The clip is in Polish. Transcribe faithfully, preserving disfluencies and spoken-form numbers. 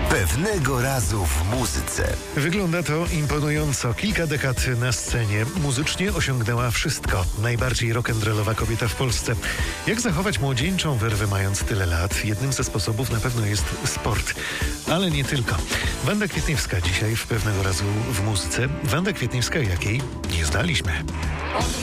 Pewnego razu w muzyce. Wygląda to imponująco. Kilka dekad na scenie. Muzycznie osiągnęła wszystko. Najbardziej rock'n'rollowa kobieta w Polsce. Jak zachować młodzieńczą werwę mając tyle lat? Jednym ze sposobów na pewno jest sport. Ale nie tylko. Wanda Kwietniewska dzisiaj w Pewnego razu w muzyce. Wanda Kwietniewska, jakiej nie znaliśmy.